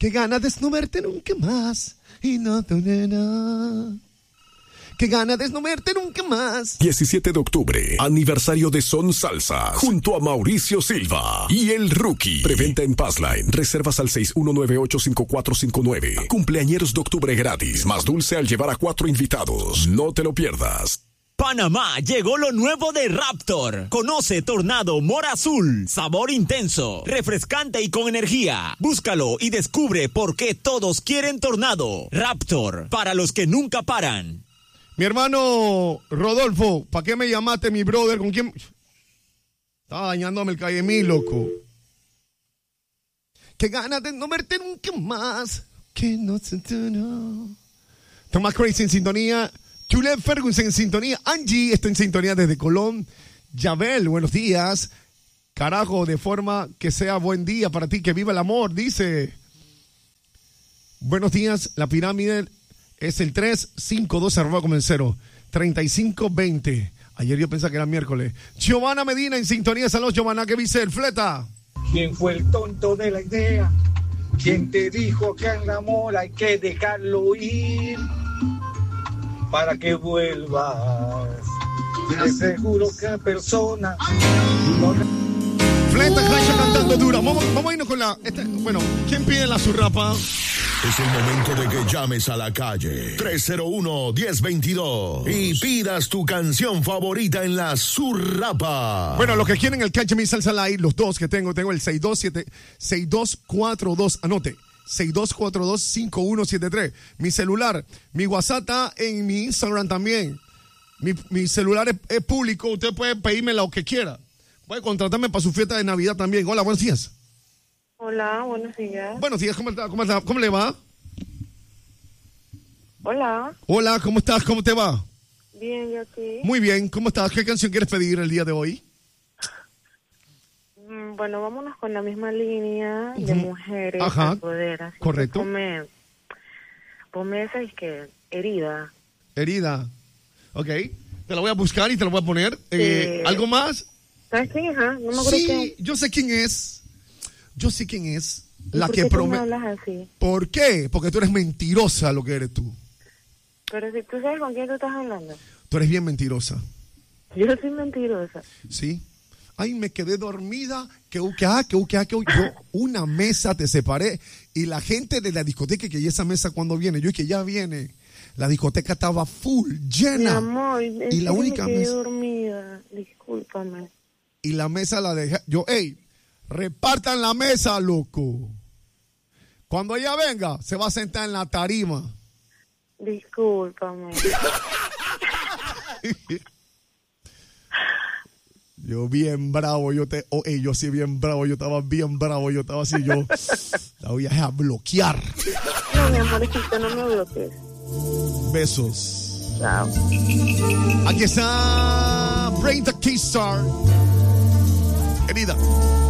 Qué ganas de no verte nunca más. Y no, no. Qué ganas de no verte nunca más. 17 de octubre, aniversario de Son Salsa, junto a Mauricio Silva y El Rookie. Preventa en Passline. Reservas al 61985459. Cumpleañeros de octubre gratis, más dulce al llevar a 4 invitados. No te lo pierdas. Panamá, llegó lo nuevo de Raptor. Conoce Tornado Mora Azul, sabor intenso, refrescante y con energía. Búscalo y descubre por qué todos quieren Tornado. Raptor, para los que nunca paran. Mi hermano Rodolfo, ¿para qué me llamaste, mi brother? ¿Con quién? Estaba dañándome el calle mí, loco. Qué ganas de no verte nunca más. Que no se no. Tomás Crazy en sintonía. Juliet Ferguson en sintonía. Angie está en sintonía desde Colón. Yabel, buenos días. Carajo, de forma que sea buen día para ti. Que viva el amor, dice. Buenos días, la pirámide es el 352 arroba como el 0 3520. Ayer yo pensaba que era miércoles. Giovanna Medina en sintonía. Saludos, Giovanna. ¿Qué dice el fleta? ¿Quién fue el tonto de la idea? ¿Quién te dijo que el amor hay que dejarlo ir para que vuelvas? De seguro que persona no... Fleta Crasha cantando dura. Vamos a irnos con la... bueno, ¿quién pide la zurrapa? Es el momento de que llames a la calle 301-1022 y pidas tu canción favorita en la Zurrapa. Bueno, los que quieren el Catch Me Salsa Live, los dos que tengo el 6242, anote, 6242-5173. Mi celular, mi WhatsApp está en mi Instagram también. Mi celular es público, usted puede pedirme lo que quiera. Puede contratarme para su fiesta de Navidad también. Hola, buenos días. Hola, buenos días. Buenos días, ¿cómo está? ¿Cómo le va? Hola. Hola, ¿cómo estás? ¿Cómo te va? Bien, ¿y a ti? Muy bien, ¿cómo estás? ¿Qué canción quieres pedir el día de hoy? Bueno, vámonos con la misma línea de mujeres. Ajá, al poder, así correcto. Ponme esa, es que herida. Herida, ok. Te la voy a buscar y te la voy a poner. ¿Algo más? ¿Sabes quién es? No me acuerdo sí, yo sé quién es. Yo sé quién es. La que ¿Por qué tú me hablas así? ¿Por qué? Porque tú eres mentirosa, lo que eres tú. Pero si tú sabes con quién tú estás hablando. Tú eres bien mentirosa. Yo soy mentirosa. Sí. Ay, me quedé dormida. Yo una mesa te separé. Y la gente de la discoteca, que esa mesa cuando viene, yo que ya viene. La discoteca estaba full, llena. Mi amor, y la única me quedé mesa dormida. Discúlpame. Y la mesa la dejé. Repartan la mesa, loco. Cuando ella venga, se va a sentar en la tarima. Discúlpame. Yo bien bravo, yo sí bien bravo, yo estaba bien bravo, yo estaba así, yo la voy a bloquear. No, mi amorcito, no me bloquees. Besos. Chao. Aquí está Brain the Keystar. Herida.